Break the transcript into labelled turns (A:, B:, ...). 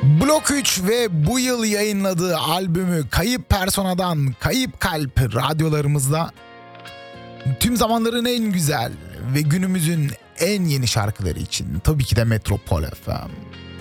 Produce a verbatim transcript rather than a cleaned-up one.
A: Blok üç ve bu yıl yayınladığı albümü Kayıp Persona'dan Kayıp Kalp radyolarımızda tüm zamanların en güzel ve günümüzün en yeni şarkıları için tabii ki de Metropol F M.